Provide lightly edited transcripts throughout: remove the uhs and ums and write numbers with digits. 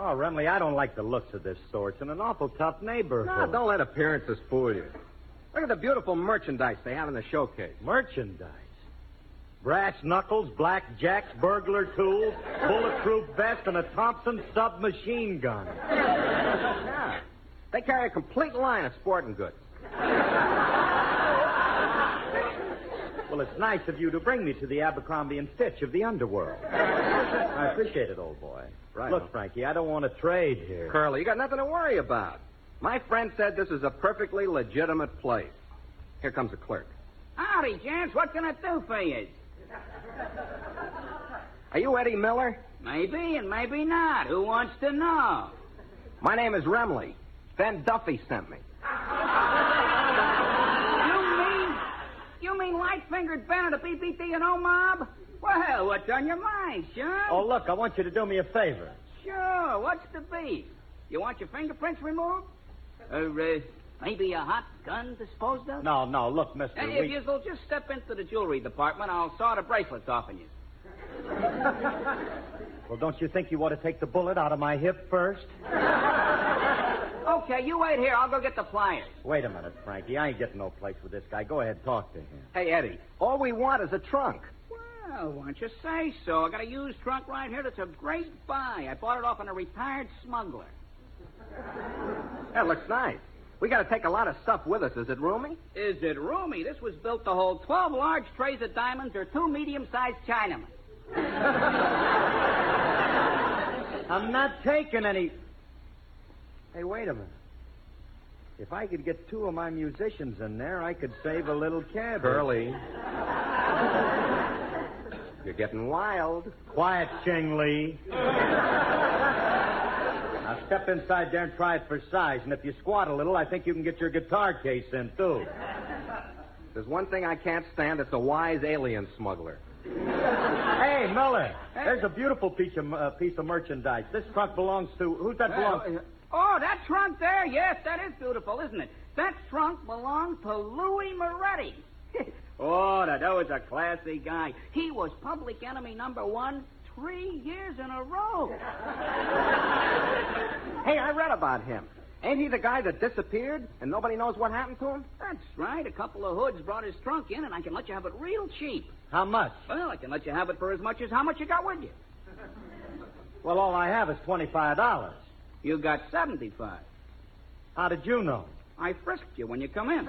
Oh, Remley, I don't like the looks of this store. It's in an awful tough neighborhood. No, don't let appearances fool you. Look at the beautiful merchandise they have in the showcase. Merchandise? Brass knuckles, blackjacks, burglar tools, bulletproof vest, and a Thompson submachine gun. Yeah. They carry a complete line of sporting goods. Well, it's nice of you to bring me to the Abercrombie and Fitch of the underworld. I appreciate it, old boy. Right. Look, Frankie, I don't want to trade here. Curly, you got nothing to worry about. My friend said this is a perfectly legitimate place. Here comes the clerk. Howdy, gents. What can I do for you? Are you Eddie Miller? Maybe and maybe not. Who wants to know? My name is Remley. Ben Duffy sent me. You mean light-fingered Ben of the BBD&O mob? Well, what's on your mind, son? Oh, look, I want you to do me a favor. Sure. What's the beef? You want your fingerprints removed? Maybe a hot gun disposed of? No, look, mister. Hey, if you'll just step into the jewelry department, I'll saw the bracelets off on you. Well, don't you think you ought to take the bullet out of my hip first? Okay, you wait here. I'll go get the pliers. Wait a minute, Frankie. I ain't getting no place with this guy. Go ahead, talk to him. Hey, Eddie, all we want is a trunk. Well, why don't you say so? I got a used trunk right here that's a great buy. I bought it off on a retired smuggler. That looks nice. We got to take a lot of stuff with us. Is it roomy? Is it roomy? This was built to hold 12 large trays of diamonds or 2 medium-sized Chinamen. I'm not taking any... Hey, wait a minute. If I could get 2 of my musicians in there, I could save a little cabbage. Curly. You're getting wild. Quiet, Ching Lee. Now step inside there and try it for size. And if you squat a little, I think you can get your guitar case in, too. There's one thing I can't stand. It's a wise alien smuggler. Hey, Miller. There's a beautiful piece of merchandise. This trunk belongs to... Who's that belong to? Oh, that trunk there? Yes, that is beautiful, isn't it? That trunk belonged to Louis Moretti. Oh, that was a classy guy. He was public enemy number 1 3 years in a row. Hey, I read about him. Ain't he the guy that disappeared and nobody knows what happened to him? That's right. A couple of hoods brought his trunk in, and I can let you have it real cheap. How much? Well, I can let you have it for as much as how much you got with you. Well, all I have is $25. You got 75. How did you know? I frisked you when you come in.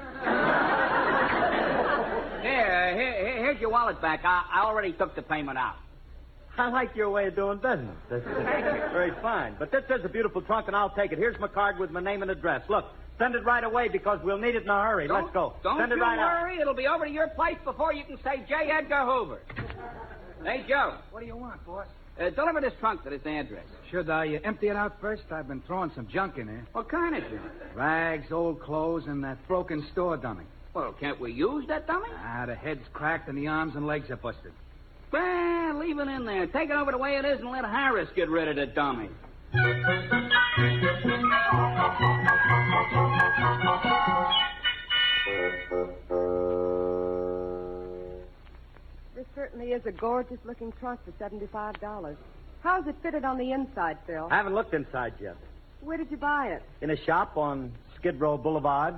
Here's your wallet back. I already took the payment out. I like your way of doing business. That's very fine. But this is a beautiful trunk, and I'll take it. Here's my card with my name and address. Look, send it right away because we'll need it in a hurry. Let's go. Don't send it you right worry. It'll be over to your place before you can say J. Edgar Hoover. Hey, Joe. What do you want, boss? Deliver this trunk to this address. Should I empty it out first? I've been throwing some junk in there. What kind of junk? Rags, old clothes, and that broken store dummy. Well, can't we use that dummy? The head's cracked and the arms and legs are busted. Well, leave it in there. Take it over the way it is and let Harris get rid of the dummy. This certainly is a gorgeous-looking trunk for $75. How's it fitted on the inside, Phil? I haven't looked inside yet. Where did you buy it? In a shop on Skid Row Boulevard.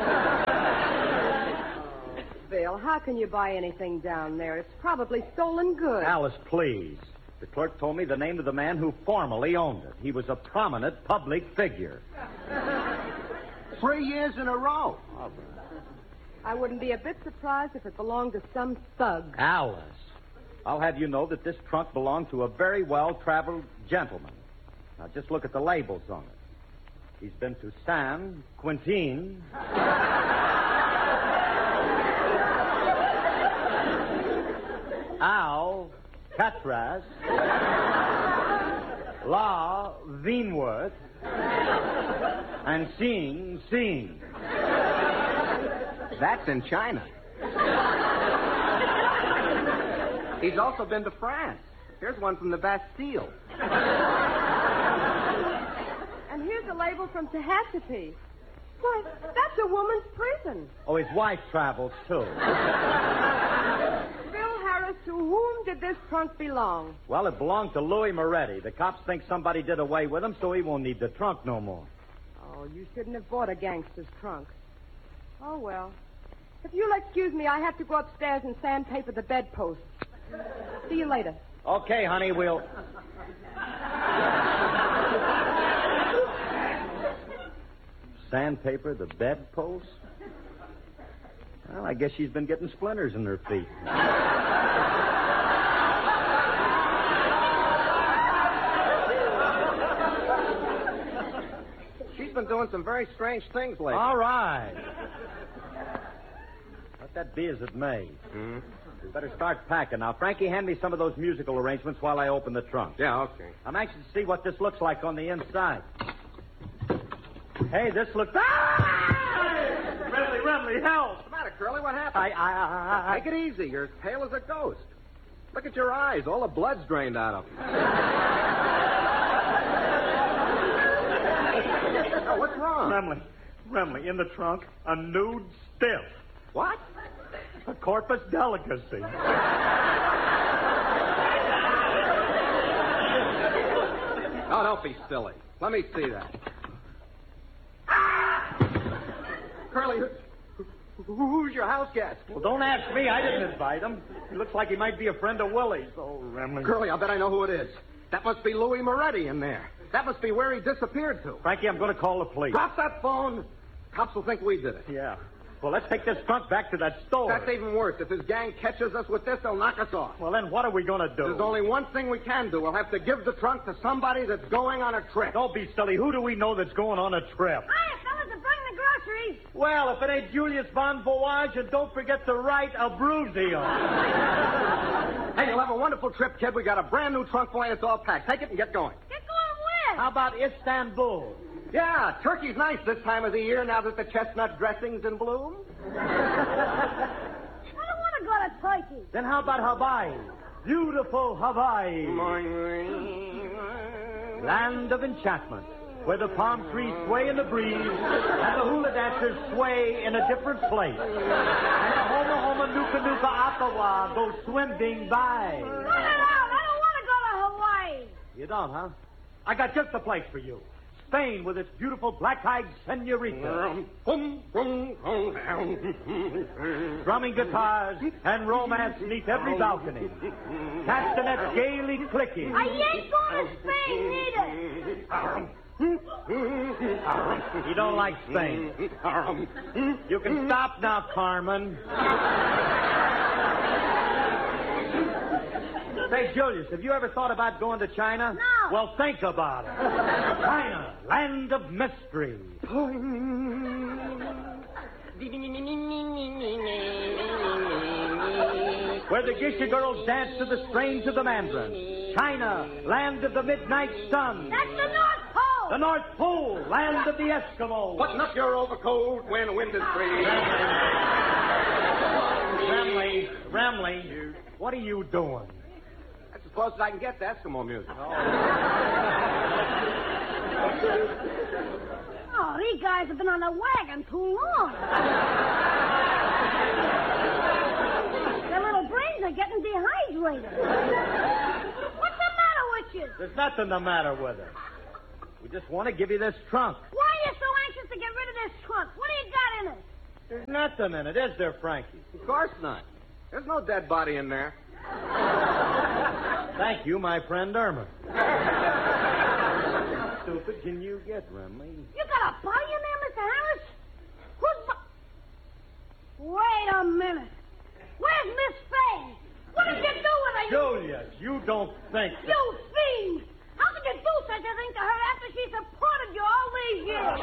Phil, how can you buy anything down there? It's probably stolen goods. Alice, please. The clerk told me the name of the man who formerly owned it. He was a prominent public figure. 3 years in a row. I wouldn't be a bit surprised if it belonged to some thug. Alice, I'll have you know that this trunk belonged to a very well-traveled gentleman. Now, just look at the labels on it. He's been to San Quentin, Alcatraz, La Vinworth, and Sing. That's in China. He's also been to France. Here's one from the Bastille. And here's a label from Tehachapi. Why, that's a woman's prison. Oh, his wife travels, too. Phil Harris to whom did this trunk belong? Well, it belonged to Louis Moretti. The cops think somebody did away with him, so he won't need the trunk no more. Oh, you shouldn't have bought a gangster's trunk. Oh, well. If you'll excuse me, I have to go upstairs and sandpaper the bedpost. See you later. Okay, honey, we'll... Sandpaper the bedpost? Well, I guess she's been getting splinters in her feet. She's been doing some very strange things lately. All right. Let that be as it may. Hmm? We better start packing. Now, Frankie, hand me some of those musical arrangements while I open the trunk. Yeah, okay. I'm anxious to see what this looks like on the inside. Hey, this looks... Remley, help! What's the matter, Curly? What happened? I... Take it easy. You're as pale as a ghost. Look at your eyes. All the blood's drained out of them. Oh, what's wrong? Remley, in the trunk, a nude stiff. What? A corpus delicacy. Oh, don't be silly. Let me see that. Curly, who's your house guest? Well, don't ask me. I didn't invite him. He looks like he might be a friend of Willie's. Oh, Remley. Curly, I bet I know who it is. That must be Louis Moretti in there. That must be where he disappeared to. Frankie, I'm going to call the police. Drop that phone. Cops will think we did it. Yeah. Well, let's take this trunk back to that store. That's even worse. If his gang catches us with this, they'll knock us off. Well, then what are we going to do? There's only one thing we can do. We'll have to give the trunk to somebody that's going on a trip. Don't be silly. Who do we know that's going on a trip? Hi, fellas, I'm bringing the groceries. Well, if it ain't Julius Bon Voyage, and don't forget to write Abruzio. Hey, you'll have a wonderful trip, kid. We got a brand new trunk for you. It's all packed. Take it and get going. Get going where? How about Istanbul? Yeah, turkey's nice this time of the year now that the chestnut dressing's in bloom. I don't want to go to Turkey. Then how about Hawaii? Beautiful Hawaii. Land of enchantment, where the palm trees sway in the breeze and the hula dancers sway in a different place. And the Homa Homa Nuka Nuka Ottawa go swimming by. No, I don't want to go to Hawaii. You don't, huh? I got just the place for you. Spain with its beautiful black-eyed senorita. Drumming guitars and romance neath every balcony. Castanets gaily clicking. I ain't going to Spain neither. You don't like Spain. You can stop now, Carmen. Say, Julius, have you ever thought about going to China? No. Well, think about it. China, land of mystery. Where the geisha girls dance to the strains of the mandolin. China, land of the midnight sun. That's the North Pole. The North Pole, land of the Eskimos. Button up your overcoat when the wind is free. Remley, what are you doing? That's as close as I can get to Eskimo music. Oh, these guys have been on the wagon too long. Their little brains are getting dehydrated. What's the matter with you? There's nothing the matter with it. We just want to give you this trunk. Why are you so anxious to get rid of this trunk? What do you got in it? There's nothing in it, is there, Frankie? Of course not. There's no dead body in there. Thank you, my friend Irma. How stupid can you get, Remley? You got a body in there, Mr. Harris? Wait a minute. Where's Miss Fay? What did you do with her? Julius, you don't think... You fiend! How could you do such a thing to her after she supported you all these years?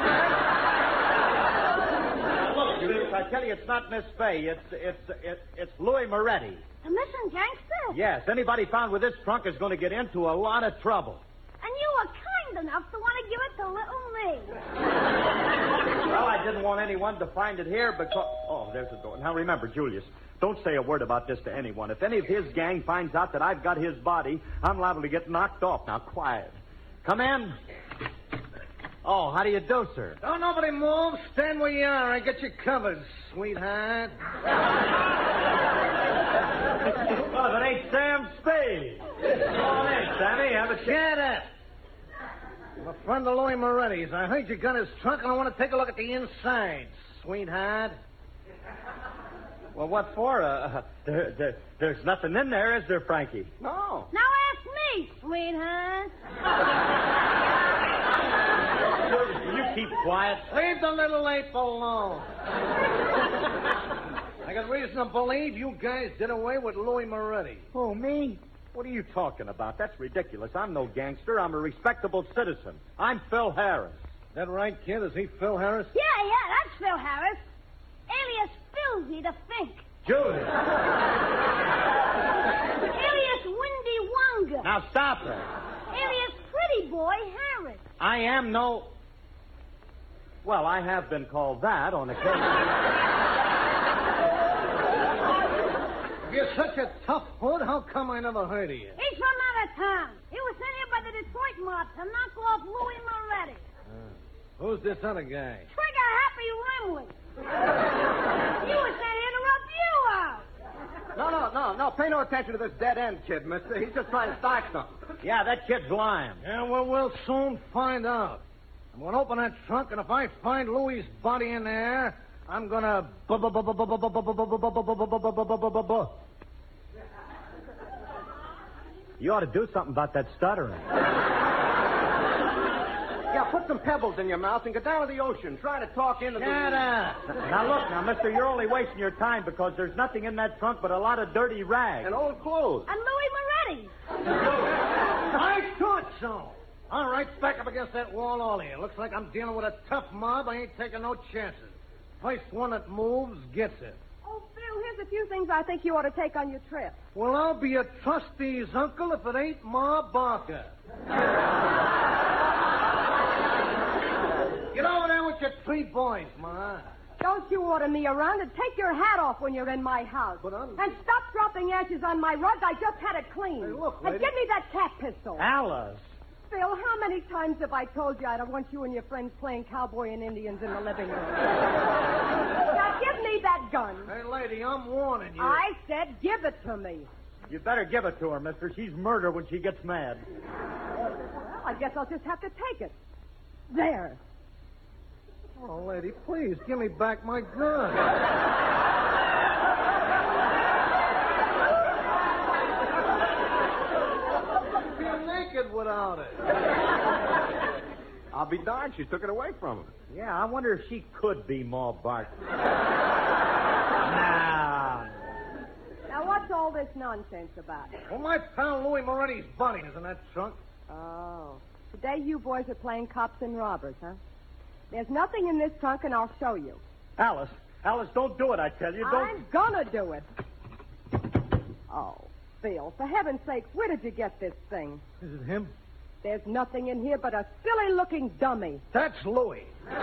Look, Julius, I tell you, it's not Miss Fay. It's Louis Moretti. The missing gangster? Yes, anybody found with this trunk is going to get into a lot of trouble. And you were kind enough to want to give it to little me. Well, I didn't want anyone to find it here because... Oh, there's the door. Now, remember, Julius, don't say a word about this to anyone. If any of his gang finds out that I've got his body, I'm liable to get knocked off. Now, quiet. Come in. Oh, how do you do, sir? Don't nobody move. Stand where you are. I got you covered, sweetheart. Well, if it ain't Sam Spade. Come on in, Sammy. Have a Shut up. I'm a friend of Louis Moretti's. I heard you got his trunk, and I want to take a look at the inside, sweetheart. Well, what for? There's nothing in there, is there, Frankie? No. Now ask me, sweetheart. Will you keep quiet? Leave the little ape alone. I got reason to believe you guys did away with Louis Moretti. Oh, me? What are you talking about? That's ridiculous. I'm no gangster. I'm a respectable citizen. I'm Phil Harris. That right, kid? Is he Phil Harris? Yeah, that's Phil Harris. Alias Philsy the Fink. Julie. Alias Windy Wonga. Now stop her. Alias Pretty Boy Harris. I am no... Well, I have been called that on occasion. If you're such a tough hood, how come I never heard of you? He's from out of town. He was sent here by the Detroit mob to knock off Louis Moretti. Who's this other guy? Trigger Happy Rimley. He was sent here to rub you out. No. Pay no attention to this dead-end kid, mister. He's just trying to start something. Yeah, that kid's lying. Yeah, well, we'll soon find out. I'm going to open that trunk, and if I find Louis's body in there, I'm going to... You ought to do something about that stuttering. Yeah, put some pebbles in your mouth and go down to the ocean. Try to talk into Shut up. Now, mister, you're only wasting your time because there's nothing in that trunk but a lot of dirty rags. And old clothes. And Louis Moretti. I thought so. All right, back up against that wall, all of you. Looks like I'm dealing with a tough mob. I ain't taking no chances. First one that moves gets it. Oh, Phil, here's a few things I think you ought to take on your trip. Well, I'll be a trustee's uncle if it ain't Ma Barker. Get over there with your 3 boys, Ma. Don't you order me around and take your hat off when you're in my house. But I'm... And stop dropping ashes on my rug. I just had it cleaned. Hey, look, and lady. give me that cat pistol. Alice. Phil, how many times have I told you I don't want you and your friends playing cowboy and Indians in the living room? Now, give me that gun. Hey, lady, I'm warning you. I said give it to me. You better give it to her, mister. She's murder when she gets mad. Well, I guess I'll just have to take it. There. Oh, lady, please, give me back my gun. Be naked without it. I'll be darned. She took it away from him. Yeah, I wonder if she could be Ma Barker. Now, what's all this nonsense about? Well, my pal Louis Moretti's body is in that trunk. Oh. Today you boys are playing cops and robbers, huh? There's nothing in this trunk, and I'll show you. Alice, don't do it, I tell you. Don't. I'm gonna do it. Oh, Phil, for heaven's sake, where did you get this thing? Is it him? There's nothing in here but a silly-looking dummy. That's Louis.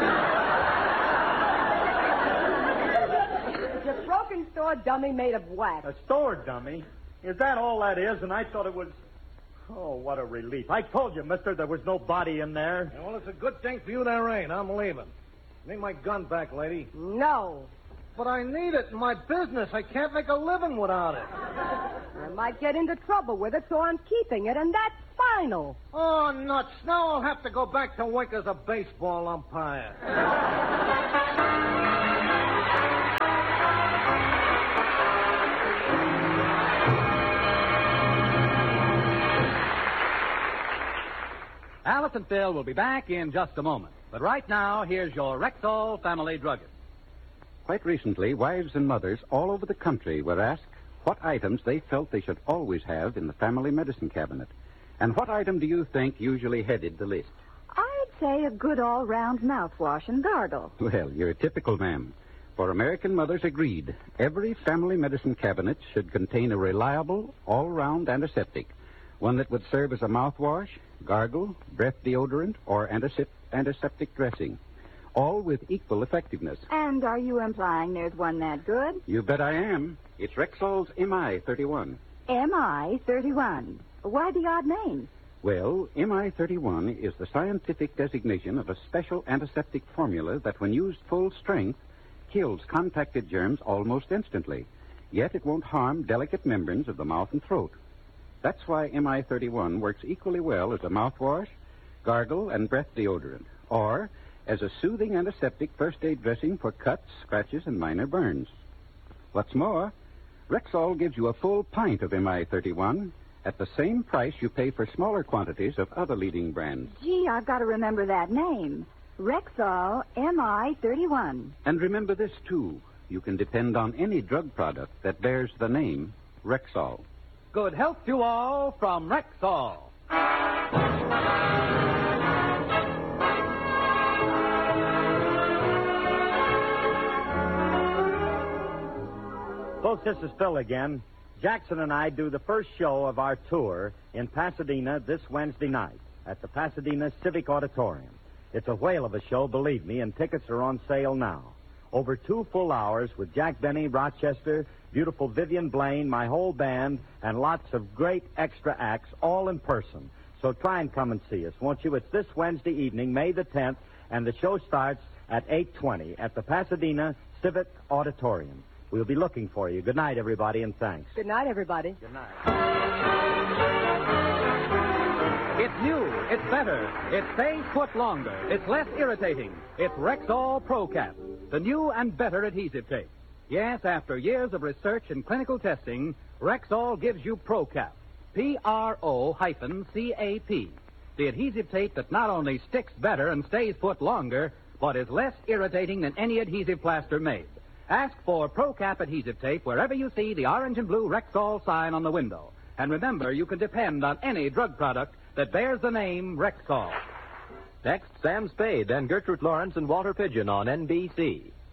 It's a broken store dummy made of wax. A store dummy? Is that all that is? And I thought it was... Oh, what a relief. I told you, mister, there was no body in there. Yeah, well, it's a good thing for you there ain't. I'm leaving. Need my gun back, lady. No. But I need it in my business. I can't make a living without it. I might get into trouble with it, so I'm keeping it, and that's final. Oh, nuts. Now I'll have to go back to work as a baseball umpire. Alice and Phil will be back in just a moment. But right now, here's your Rexall family druggist. Quite recently, wives and mothers all over the country were asked what items they felt they should always have in the family medicine cabinet. And what item do you think usually headed the list? I'd say a good all-round mouthwash and gargle. Well, you're typical, ma'am. For American mothers agreed, every family medicine cabinet should contain a reliable, all-round antiseptic. One that would serve as a mouthwash, gargle, breath deodorant, or antiseptic dressing. All with equal effectiveness. And are you implying there's one that good? You bet I am. It's Rexall's MI-31. MI-31. Why the odd name? Well, MI-31 is the scientific designation of a special antiseptic formula that, when used full strength, kills contacted germs almost instantly. yet it won't harm delicate membranes of the mouth and throat. That's why MI31 works equally well as a mouthwash, gargle, and breath deodorant, or as a soothing antiseptic first aid dressing for cuts, scratches, and minor burns. What's more, Rexall gives you a full pint of MI31 at the same price you pay for smaller quantities of other leading brands. Gee, I've got to remember that name. Rexall MI31. And remember this, too. You can depend on any drug product that bears the name Rexall. Good health to all from Rexall. Folks, this is Phil again. Jackson and I do the first show of our tour in Pasadena this Wednesday night at the Pasadena Civic Auditorium. It's a whale of a show, believe me, and tickets are on sale now. Over 2 full hours with Jack Benny, Rochester, beautiful Vivian Blaine, my whole band, and lots of great extra acts, all in person. So try and come and see us, won't you? It's this Wednesday evening, May the 10th, and the show starts at 8:20 at the Pasadena Civic Auditorium. We'll be looking for you. Good night, everybody, and thanks. Good night, everybody. Good night. It's new. It's better. It stays put longer. It's less irritating. It's Rexall ProCap, the new and better adhesive tape. Yes, after years of research and clinical testing, Rexall gives you ProCap. P-R-O-C-A-P. The adhesive tape that not only sticks better and stays put longer, but is less irritating than any adhesive plaster made. Ask for ProCap adhesive tape wherever you see the orange and blue Rexall sign on the window. And remember, you can depend on any drug product that bears the name Rexall. Next, Sam Spade and Gertrude Lawrence and Walter Pidgeon on NBC.